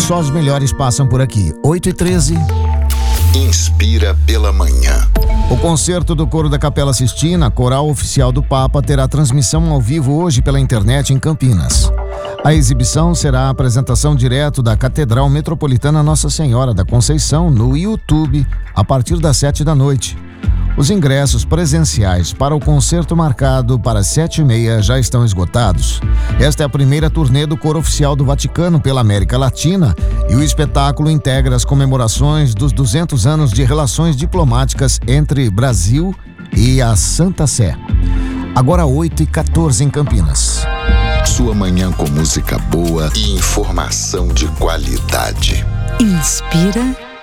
só os melhores passam por aqui. 8h13. Inspira pela manhã. O concerto do Coro da Capela Sistina, coral oficial do Papa, terá transmissão ao vivo hoje pela internet em Campinas. A exibição será a apresentação direto da Catedral Metropolitana Nossa Senhora da Conceição no YouTube a partir das 7h. Os ingressos presenciais para o concerto marcado para 7h30 já estão esgotados. Esta é a primeira turnê do Coro Oficial do Vaticano pela América Latina e o espetáculo integra as comemorações dos 200 anos de relações diplomáticas entre Brasil e a Santa Sé. Agora 8h14 em Campinas. Sua manhã com música boa e informação de qualidade. Inspira